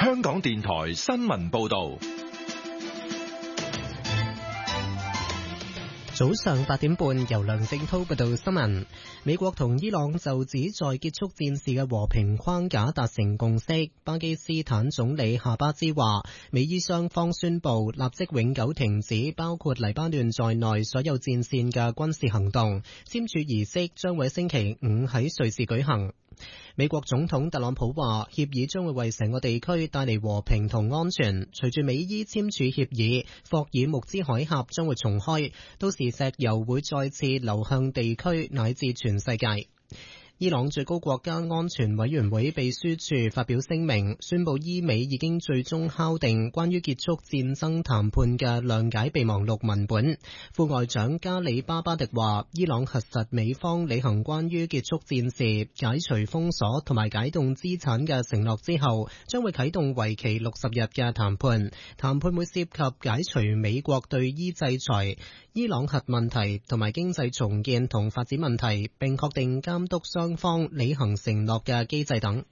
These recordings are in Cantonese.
香港電台新聞報道。 早上8點半，由梁正濤報道新聞。美國同伊朗就旨在結束戰事嘅和平框架達成共識。巴基斯坦總理夏巴茲話，美伊雙方宣布立即永久停止包括黎巴嫩在內所有戰線嘅軍事行動。簽署儀式將會星期5喺瑞士舉行。美國總統特朗普話，協議將會為成個地區帶嚟和平同安全。隨住美伊簽署協議，霍爾木茲海峽將會重開，到時石油會再次流向地區乃至全世界。伊朗最高國家安全委員會秘書處發表聲明，宣布伊美已經最終敲定關於結束戰爭談判嘅諒解備忘錄文本。副外長加里巴巴迪話，伊朗核實美方履行關於結束戰事、解除封鎖同埋解凍資產嘅承諾之後，將會啟動為期60日嘅談判。談判會涉及解除美國對伊制裁、伊朗核問題同埋經濟重建同發展問題，並確定監督雙方履行承諾嘅機制等。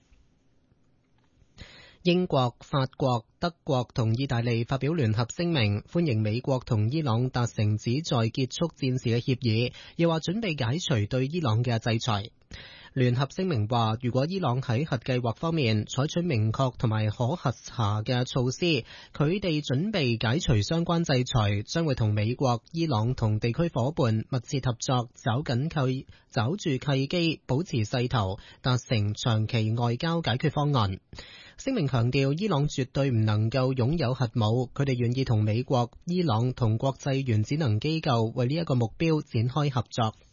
英國、法國、德國同意大利發表聯合聲明，歡迎美國同伊朗達成旨在結束戰事嘅協議，又話準備解除對伊朗嘅制裁。聯合聲明話，如果伊朗喺核計劃方面採取明確同埋可核查嘅措施，佢哋準備解除相關制裁，將會同美國、伊朗同地區夥伴密切合作，抓住契機，保持勢頭，達成長期外交解決方案。聲明強調，伊朗絕對唔能夠擁有核武，佢哋願意同美國、伊朗同國際原子能機構為呢一個目標展開合作。